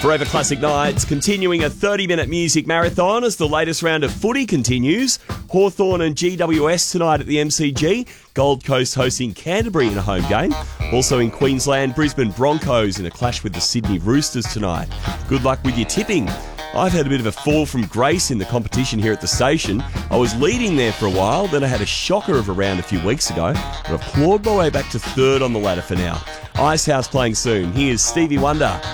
Forever Classic Nights, continuing a 30-minute music marathon as the latest round of footy continues. Hawthorn and GWS tonight at the MCG. Gold Coast hosting Canterbury in a home game. Also in Queensland, Brisbane Broncos in a clash with the Sydney Roosters tonight. Good luck with your tipping. I've had a bit of a fall from grace in the competition here at the station. I was leading there for a while, then I had a shocker of a round a few weeks ago, but I've clawed my way back to third on the ladder for now. Icehouse playing soon. Here's Stevie Wonder.